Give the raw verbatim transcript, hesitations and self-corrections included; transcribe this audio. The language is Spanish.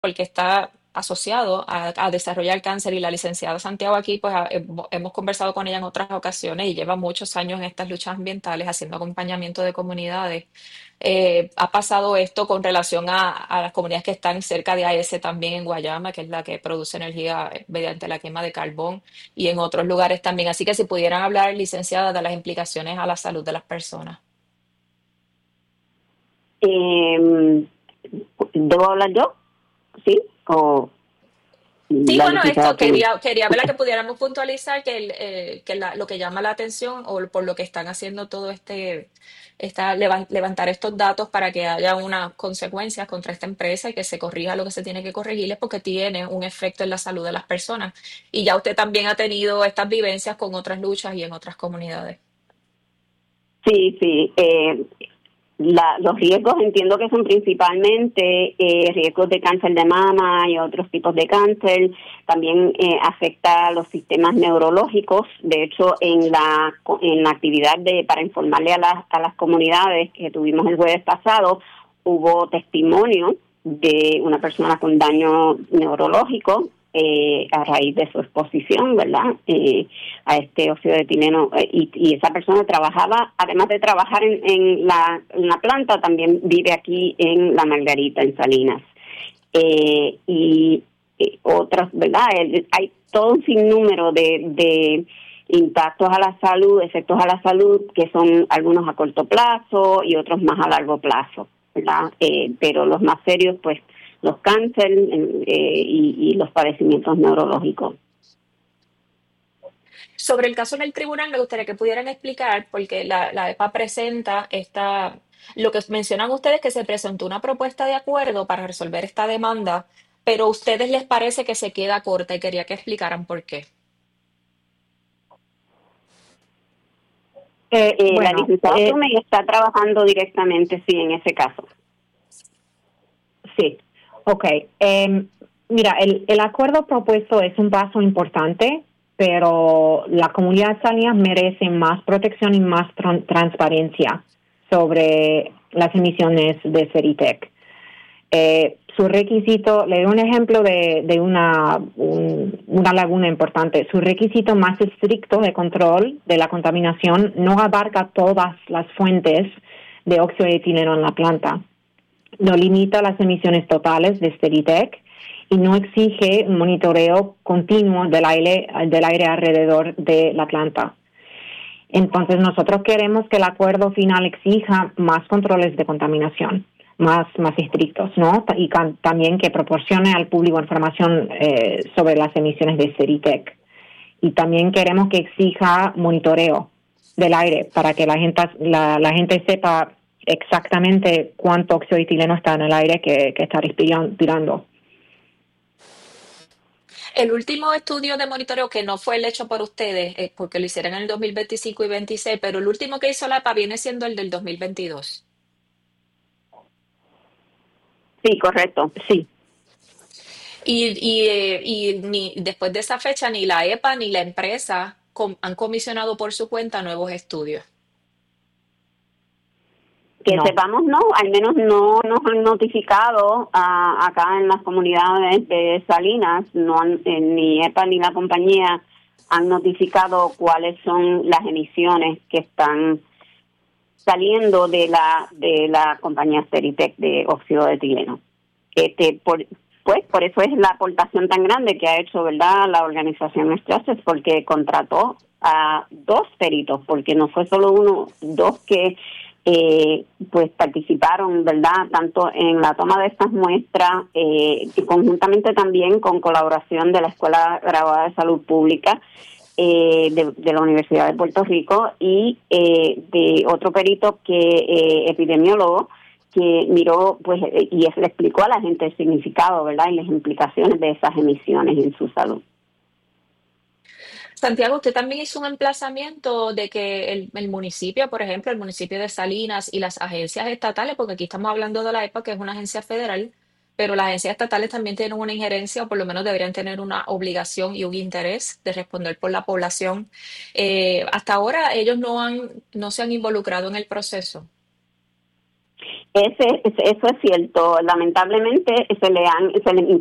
porque está asociado a, a desarrollar cáncer y la licenciada Santiago aquí, pues ha- hemos hemos conversado con ella en otras ocasiones y lleva muchos años en estas luchas ambientales haciendo acompañamiento de comunidades. Eh, ha pasado esto con relación a, a las comunidades que están cerca de A E S también en Guayama, que es la que produce energía eh, mediante la quema de carbón y en otros lugares también. Así que si pudieran hablar, licenciada, de las implicaciones a la salud de las personas. Eh, ¿Debo hablar yo? ¿Sí? ¿O Sí, la bueno, licenciada esto primero? quería, quería ver que pudiéramos puntualizar que, el, eh, que la- lo que llama la atención o por lo que están haciendo todo este, esta, levan- levantar estos datos para que haya unas consecuencias contra esta empresa y que se corrija lo que se tiene que corregir es porque tiene un efecto en la salud de las personas. Y ya usted también ha tenido estas vivencias con otras luchas y en otras comunidades. Sí, sí. Eh, la- los riesgos entiendo que son principalmente eh, riesgos de cáncer de mama y otros tipos de cáncer. También eh, afecta a los sistemas neurológicos. De hecho, en la en la actividad de para informarle a las a las comunidades que tuvimos el jueves pasado, hubo testimonio de una persona con daño neurológico eh, a raíz de su exposición, ¿verdad? Eh, a este óxido de etileno eh, y, y esa persona trabajaba, además de trabajar en, en, la, en la planta, también vive aquí en La Margarita, en Salinas. Eh, y eh, otras, ¿verdad? El- hay todo un sinnúmero de, de impactos a la salud, efectos a la salud, que son algunos a corto plazo y otros más a largo plazo, ¿verdad? Eh, pero los más serios, pues, los cánceres eh, y, y los padecimientos neurológicos. Sobre el caso en el tribunal, me gustaría que pudieran explicar, porque la, la E P A presenta esta, lo que mencionan ustedes, que se presentó una propuesta de acuerdo para resolver esta demanda, pero a ustedes les parece que se queda corta y quería que explicaran por qué. Eh, Eh, la bueno, licenciada eh, Flume está trabajando directamente, sí, en ese caso. sí, ok. Eh, mira, el, el acuerdo propuesto es un paso importante, pero la comunidad salina merece más protección y más tran- transparencia sobre las emisiones de Ceritec. Eh, su requisito, le doy un ejemplo de, de una, un- una laguna importante. Su requisito más estricto de control de la contaminación no abarca todas las fuentes de óxido de etileno en la planta. No limita las emisiones totales de Steritec y no exige un monitoreo continuo del aire, del aire alrededor de la planta. Entonces nosotros queremos que el acuerdo final exija más controles de contaminación, más, más estrictos, ¿no? Y can, también que proporcione al público información eh, sobre las emisiones de Ceritec. Y también queremos que exija monitoreo del aire para que la gente, la, la gente sepa exactamente cuánto óxido de etileno está en el aire que, que está respirando. El último estudio de monitoreo, que no fue el hecho por ustedes, eh, porque lo hicieron en el dos mil veinticinco y veintiséis, pero el último que hizo la E P A viene siendo el del dos mil veintidós. Sí, correcto. Sí, Y, y, eh, y ni, después de esa fecha, ni la E P A ni la empresa com- han comisionado por su cuenta nuevos estudios. Que no. sepamos, no, al menos no nos han notificado ah, acá en las comunidades de Salinas, no han, eh, ni E P A ni la compañía han notificado cuáles son las emisiones que están saliendo de la de la compañía Steritec de óxido de etileno. Este, por, pues por eso es la aportación tan grande que ha hecho, ¿verdad?, la organización Structures, porque contrató a dos peritos, porque no fue solo uno, dos que eh, pues participaron, ¿verdad?, tanto en la toma de estas muestras eh, y conjuntamente también con colaboración de la Escuela Graduada de Salud Pública eh, de, de la Universidad de Puerto Rico y eh, de otro perito que eh, epidemiólogo que miró pues eh, y le explicó a la gente el significado, ¿verdad?, y las implicaciones de esas emisiones en su salud. Santiago, usted también hizo un emplazamiento de que el, el municipio, por ejemplo, el municipio de Salinas y las agencias estatales, porque aquí estamos hablando de la E P A, que es una agencia federal, pero las agencias estatales también tienen una injerencia, o por lo menos deberían tener una obligación y un interés de responder por la población. Eh, hasta ahora ellos no han, no se han involucrado en el proceso. Ese, ese- eso es cierto. Lamentablemente se le han se le